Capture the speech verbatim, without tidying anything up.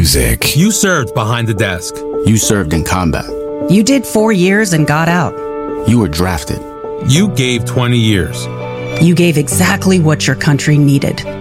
music. You served behind the desk. You served in combat. You did four years and got out. You were drafted. You gave twenty years. You gave exactly what your country needed.